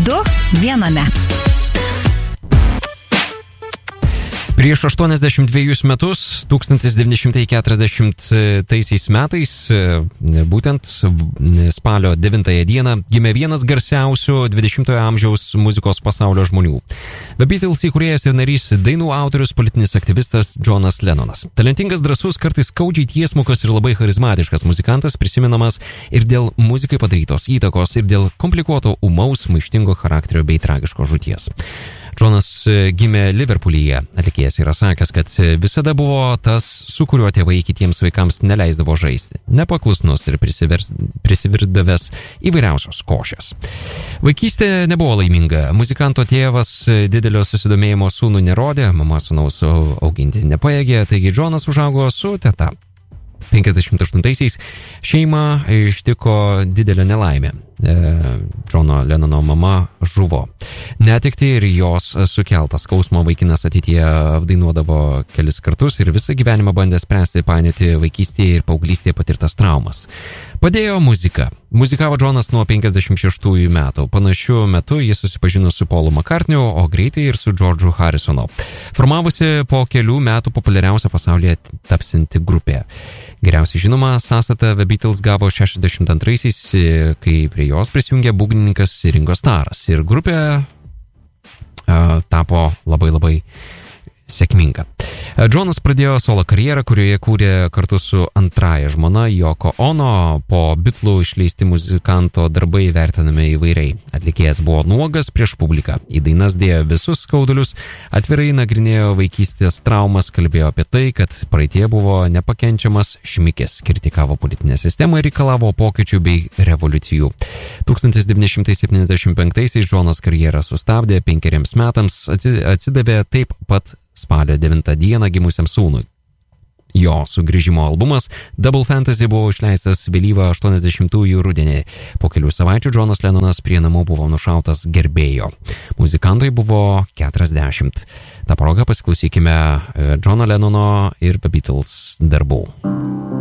Du viename. Prieš 82 metus, 1940 metais, būtent spalio 9 dieną, gimė vienas garsiausių 20-ojo amžiaus muzikos pasaulio žmonių. The Beatles įkūrėjas ir narys, dainų autorius, politinis aktyvistas Johnas Lennonas. Talentingas, drąsus, kartais skaudžiai tiesmukas ir labai charizmatiškas muzikantas, prisimenamas ir dėl muzikai padarytos įtakos, ir dėl komplikuoto, ūmaus, maištingo charakterio bei tragiško žūties. Džonas gimė Liverpoolyje. Atlikėjas yra sakęs, kad visada buvo tas, su kuriuo tėvai kitiems vaikams neleisdavo žaisti. Nepaklusnus ir prisivirdavęs įvairiausios košės. Vaikystė nebuvo laiminga. Muzikanto tėvas didelio susidomėjimo sūnų nerodė, mama sūnaus auginti nepajėgė, taigi Džonas užaugo su teta. 58-aisiais šeimą ištiko didelė nelaimė. Džono Lennono mama žuvo. Netekti ir jos sukeltas skausmo vaikinas ateityje apdainuodavo kelis kartus ir visą gyvenimą bandė spręsti painioti vaikystėje ir paauglystėje patirtas traumas. Padėjo muzika. Muzikavo Džonas nuo 56 metų. Panašiu metu jis susipažino su Paulu McCartneyu, o greitai ir su George'u Harrisonu. Formavusi po kelių metų populiariausia pasaulyje tapsinti grupė. Geriausiai žinoma sąstatą The Beatles gavo 62-aisiais, kai prie jos prisijungė būgnininkas Ringo Starras. Ir grupė tapo labai sėkminga. Džonas pradėjo solo karjerą, kurioje kūrė kartu su antraja žmona Yoko Ono. Po Beatlų išleisti muzikanto darbai vertinami įvairiai. Atlikėjas buvo nuogas prieš publiką. Į dainas dėjo visus skaudulius, atvirai nagrinėjo vaikystės traumas, kalbėjo apie tai, kad praeitie buvo nepakenčiamas šmikis, kritikavo politinę sistemą ir reikalavo pokyčių bei revoliucijų. 1975-aisiais Džonas karjerą sustabdė 5 metams, atsidavė taip pat spalio 9 dieną gimusiam sūnui. Jo sugrįžimo albumas Double Fantasy buvo išleistas vėlyvą 80-ųjų rudenį. Po kelių savaičių Johnas Lennonas prie namų buvo nušautas gerbėjo. Muzikantui buvo 40. Ta proga pasiklausykime Johno Lennono ir The Beatles darbų.